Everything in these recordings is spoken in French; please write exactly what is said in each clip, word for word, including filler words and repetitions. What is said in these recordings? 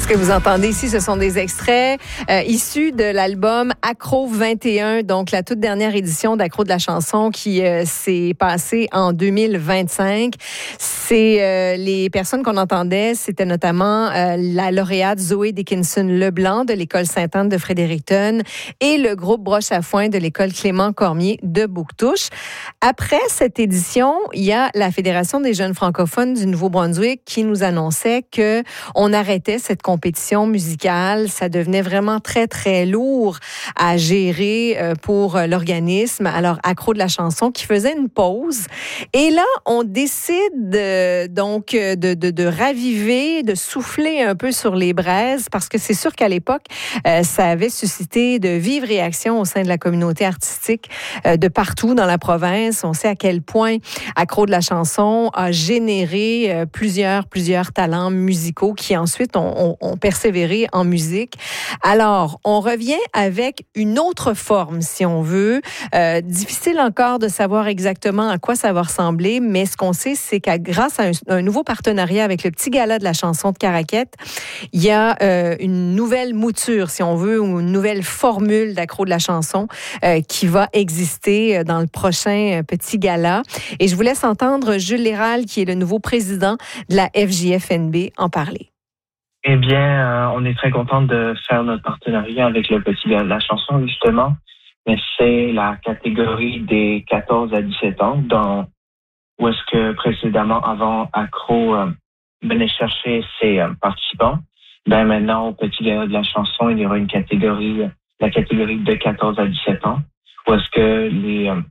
Ce que vous entendez ici, ce sont des extraits euh, issus de l'album Accro vingt et un, donc la toute dernière édition d'Accro de la chanson qui euh, s'est passée en deux mille vingt-cinq. C'est euh, les personnes qu'on entendait, c'était notamment euh, la lauréate Zoé Dickinson-Leblanc de l'École Sainte-Anne de Fredericton et le groupe Broche à foin de l'École Clément Cormier de Bouctouche. Après cette édition, il y a la Fédération des jeunes francophones du Nouveau-Brunswick qui nous annonçait que on arrêtait cette compétition musicale. Ça devenait vraiment très, très lourd à gérer pour l'organisme. Alors, Accro de la chanson qui faisait une pause. Et là, on décide euh, donc de, de, de raviver, de souffler un peu sur les braises parce que c'est sûr qu'à l'époque, euh, ça avait suscité de vives réactions au sein de la communauté artistique euh, de partout dans la province. On sait à quel point Accro de la chanson a généré euh, plusieurs, plusieurs talents musicaux qui ensuite ont, ont, ont persévéré en musique. Alors, on revient avec une autre forme, si on veut. Euh, difficile encore de savoir exactement à quoi ça va ressembler, mais ce qu'on sait, c'est que grâce à un, un nouveau partenariat avec le Petit Gala de la chanson de Caraquette, il y a euh, une nouvelle mouture, si on veut, ou une nouvelle formule d'Accro de la chanson euh, qui va exister dans le prochain Petit Gala. Et je vous laisse entendre Jules Léral, qui est le nouveau président de la F J F N B, en parler. Eh bien, euh, on est très content de faire notre partenariat avec le Petit Gala de la chanson, justement. Mais c'est la catégorie des quatorze à dix-sept ans, dans, où est-ce que précédemment, avant Accro, euh, venait chercher ses euh, participants. Ben maintenant, au Petit Gala de la chanson, il y aura une catégorie, la catégorie de quatorze à dix-sept ans, où est-ce que les, euh,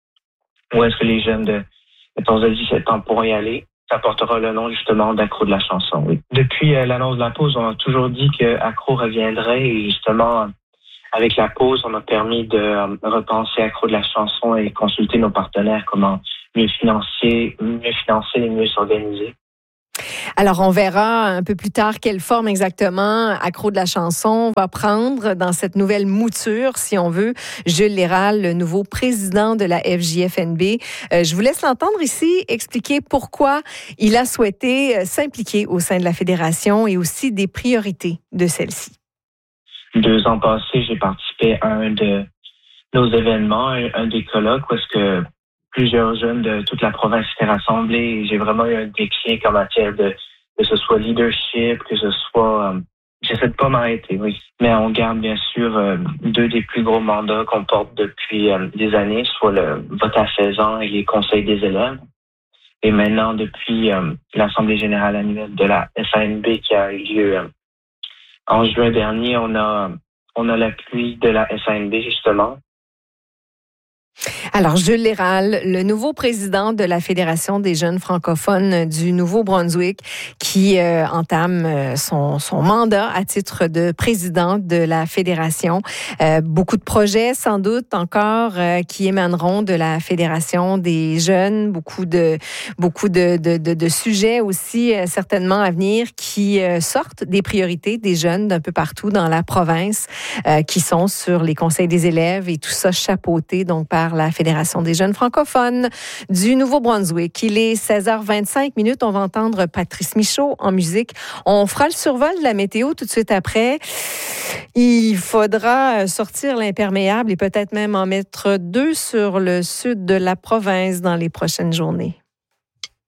où est-ce que les jeunes de quatorze à dix-sept ans pourront y aller. Ça portera le nom justement d'Accro de la chanson, oui. Depuis euh, l'annonce de la pause, on a toujours dit que Accro reviendrait et justement, euh, avec la pause, on a permis de euh, repenser Accro de la chanson et consulter nos partenaires comment mieux financer, mieux financer et mieux s'organiser. Alors, on verra un peu plus tard quelle forme exactement Accro de la chanson va prendre dans cette nouvelle mouture, si on veut. Jules Léral, le nouveau président de la F J F N B. Euh, je vous laisse l'entendre ici expliquer pourquoi il a souhaité s'impliquer au sein de la fédération et aussi des priorités de celle-ci. Deux ans passés, j'ai participé à un de nos événements, un, un des colloques, où est-ce que plusieurs jeunes de toute la province s'étaient rassemblés et j'ai vraiment eu un déclic en matière de que ce soit leadership, que ce soit... Euh, j'essaie de pas m'arrêter, oui. Mais on garde bien sûr euh, deux des plus gros mandats qu'on porte depuis euh, des années, soit le vote à seize ans et les conseils des élèves. Et maintenant, depuis euh, l'Assemblée générale annuelle de la S A N B qui a eu lieu euh, en juin dernier, on a, on a l'appui de la S A N B justement. Alors, Jules Léral, le nouveau président de la Fédération des jeunes francophones du Nouveau-Brunswick, qui euh, entame euh, son, son mandat à titre de président de la Fédération. Euh, beaucoup de projets, sans doute, encore, euh, qui émaneront de la Fédération des jeunes. Beaucoup de, beaucoup de, de, de, de sujets aussi, euh, certainement, à venir, qui euh, sortent des priorités des jeunes d'un peu partout dans la province, euh, qui sont sur les conseils des élèves et tout ça chapeauté, donc, par la Fédération des jeunes francophones du Nouveau-Brunswick. Il est seize heures vingt-cinq minutes. On va entendre Patrice Michaud en musique. On fera le survol de la météo tout de suite après. Il faudra sortir l'imperméable et peut-être même en mettre deux sur le sud de la province dans les prochaines journées.